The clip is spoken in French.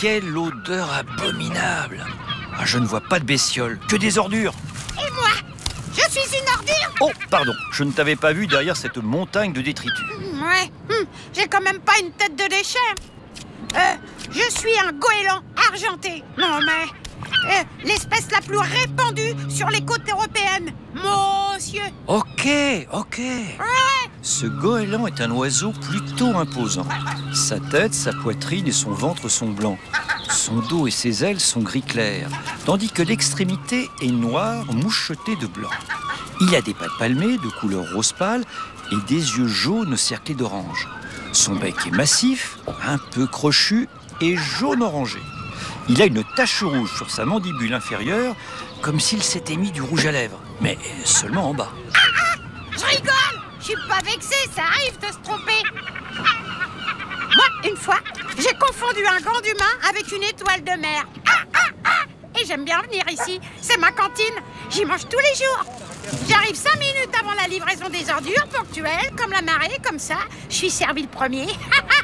quelle odeur abominable! Ah, je ne vois pas de bestioles, que des ordures. Et moi, je suis une ordure? Oh, pardon, je ne t'avais pas vu derrière cette montagne de détritus. Ouais, j'ai quand même pas une tête de déchet. Je suis un goéland argenté. Non mais, l'espèce la plus répandue sur les côtes européennes. Monsieur. Ok. Ce goéland est un oiseau plutôt imposant. Sa tête, sa poitrine et son ventre sont blancs. Son dos et ses ailes sont gris clair, tandis que l'extrémité est noire mouchetée de blanc. Il a des pattes palmées de couleur rose pâle et des yeux jaunes cerclés d'orange. Son bec est massif, un peu crochu et jaune orangé. Il a une tache rouge sur sa mandibule inférieure, comme s'il s'était mis du rouge à lèvres, mais seulement en bas. Je rigole. Je suis pas vexée, ça arrive de se tromper. Moi, une fois, j'ai confondu un gant d'humain avec une étoile de mer. Et j'aime bien venir ici. C'est ma cantine. J'y mange tous les jours. J'arrive 5 minutes avant la livraison des ordures, ponctuelle, comme la marée, comme ça. Je suis servi le premier.